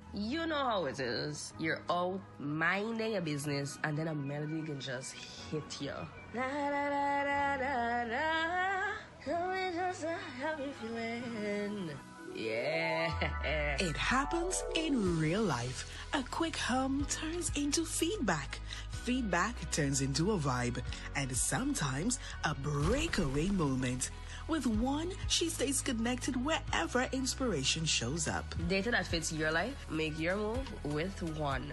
You know how it is. You're out minding a business and then a melody can just hit you. Da, da, da, da, da, da. Tell me just a happy feeling. Yeah. It happens in real life. A quick hum turns into feedback. Feedback turns into a vibe. And sometimes a breakaway moment. With One, she stays connected wherever inspiration shows up. Data that fits your life, make your move with One.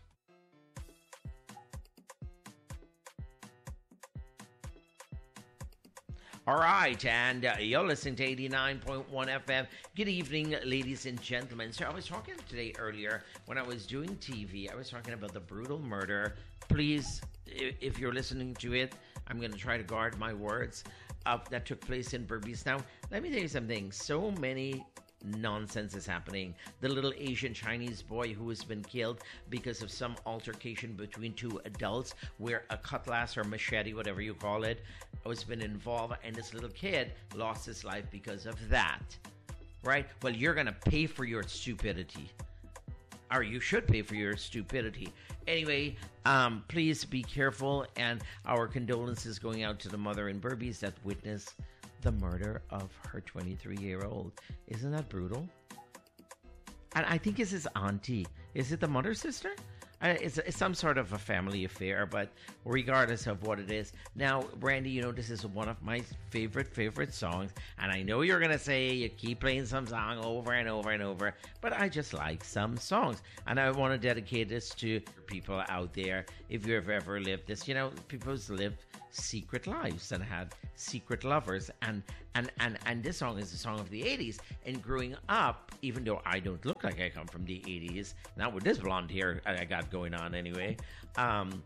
All right, and you're listening to 89.1 FM. Good evening, ladies and gentlemen. So I was talking today earlier when I was doing TV, I was talking about the brutal murder. Please, if you're listening to it, I'm going to try to guard my words, that took place in Berbice. Now, let me tell you something. So many nonsense is happening. The little Asian Chinese boy who has been killed because of some altercation between two adults where a cutlass or machete, whatever you call it, has been involved, and this little kid lost his life because of that. Right? Well, you're going to pay for your stupidity. Or you should pay for your stupidity. Anyway, please be careful, and our condolences going out to the mother in Berbice that witnessed the murder of her 23-year-old. Isn't that brutal? And I think it's his auntie. Is it the mother's sister? It's some sort of a family affair, but regardless of what it is. Now, Brandy, you know, this is one of my favorite songs, and I know you're going to say you keep playing some song over and over and over, but I just like some songs, and I want to dedicate this to people out there. If you've ever lived this, you know, people's lived secret lives and had secret lovers, and this song is a song of the 80s, and growing up, even though I don't look like I come from the 80s, not with this blonde hair I got going on anyway, growing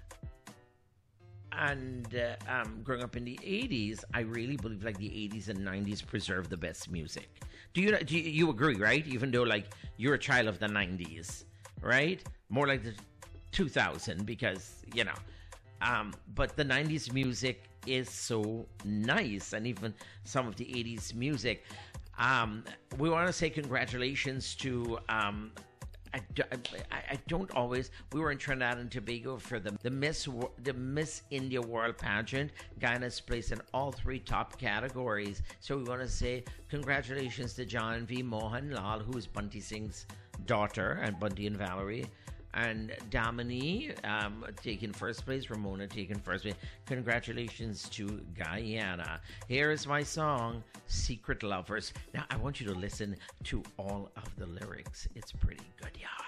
up in the 80s, I really believe like the 80s and 90s preserve the best music. Do you agree, right? Even though like you're a child of the 90s, right? More like the 2000, because, you know, but the 90s music is so nice, and even some of the 80s music. We want to say congratulations to I don't always. We were in Trinidad and Tobago for the Miss India World Pageant. Guyana's placed in all three top categories. So we want to say congratulations to John V. Mohan Lal, who is Bunty Singh's daughter, and Bunty and Valerie. And Damini taking first place, Ramona taking first place. Congratulations to Guyana. Here is my song, Secret Lovers. Now, I want you to listen to all of the lyrics. It's pretty good, y'all.